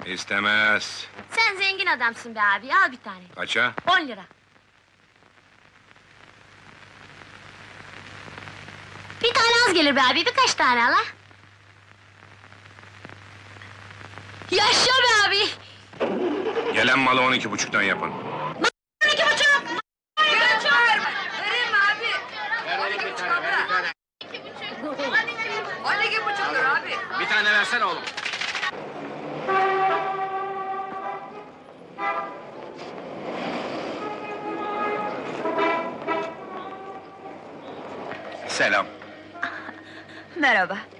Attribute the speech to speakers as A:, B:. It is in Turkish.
A: İstemez.
B: Sen zengin adamsın be abi, al bir tane.
A: Kaça?
B: 10 lira. Bir tane az gelir be abi, birkaç tane al ha. Yaşa be abi!
A: Gelen malı 12,5'tan yapın.
B: 12,5!
C: Vereyim mi abi?
D: Ver oğlum bir tane, ver bir tane.
C: 12,5 lira abi.
D: Bir tane versene oğlum.
A: Selam.
E: Merhaba.